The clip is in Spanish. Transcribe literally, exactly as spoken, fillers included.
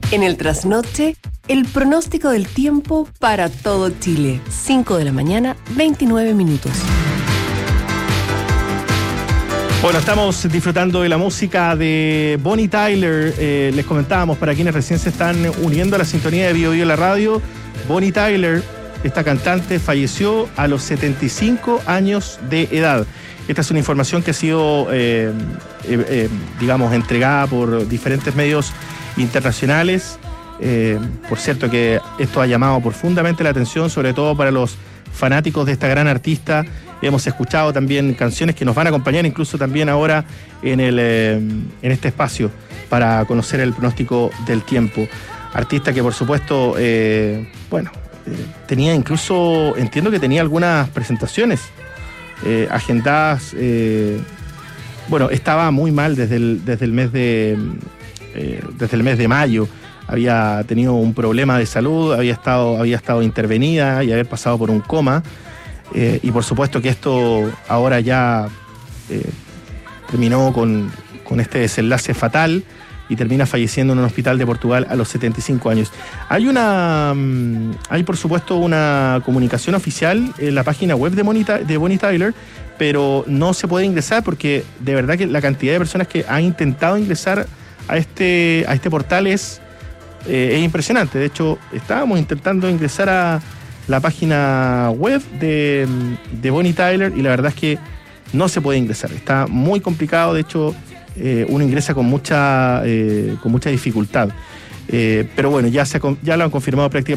En el trasnoche, el pronóstico del tiempo para todo Chile. cinco de la mañana, veintinueve minutos. Bueno, estamos disfrutando de la música de Bonnie Tyler. Eh, les comentábamos, para quienes recién se están uniendo a la sintonía de Bio Bio la radio, Bonnie Tyler, esta cantante, falleció a los setenta y cinco años de edad. Esta es una información que ha sido, eh, eh, eh, digamos, entregada por diferentes medios internacionales. Eh, por cierto que esto ha llamado profundamente la atención, sobre todo para los fanáticos de esta gran artista. Hemos escuchado también canciones que nos van a acompañar incluso también ahora en, el, eh, en este espacio para conocer el pronóstico del tiempo. Artista que por supuesto, eh, bueno, eh, tenía incluso, entiendo que tenía algunas presentaciones eh, agendadas. Eh, bueno, estaba muy mal desde el, desde el mes de eh, desde el mes de mayo. Había tenido un problema de salud, había estado, había estado intervenida y haber pasado por un coma. Eh, y por supuesto que esto ahora ya eh, terminó con, con este desenlace fatal y termina falleciendo en un hospital de Portugal a los setenta y cinco años. Hay una, hay por supuesto una comunicación oficial en la página web de Bonnie, de Bonnie Tyler, pero no se puede ingresar porque de verdad que la cantidad de personas que han intentado ingresar a este, a este portal es, eh, es impresionante. De hecho, estábamos intentando ingresar a la página web de, de Bonnie Tyler y la verdad es que no se puede ingresar, está muy complicado. De hecho, eh, uno ingresa con mucha, eh, con mucha dificultad, eh, pero bueno, ya, se, ya lo han confirmado prácticamente